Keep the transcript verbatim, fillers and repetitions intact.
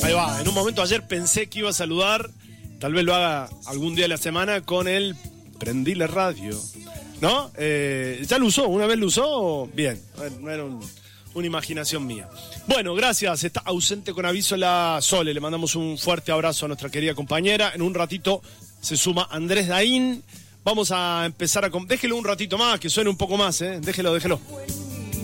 Ahí va, en un momento ayer pensé que iba a saludar, tal vez lo haga algún día de la semana, con el prendí la radio, ¿no? Eh, ¿Ya lo usó? ¿Una vez lo usó? Bien, no era un, una imaginación mía. Bueno, gracias, está ausente con aviso la Sole, le mandamos un fuerte abrazo a nuestra querida compañera. En un ratito se suma Andrés Daín. Vamos a empezar a... Déjelo un ratito más, que suene un poco más, ¿eh? Déjelo, déjelo.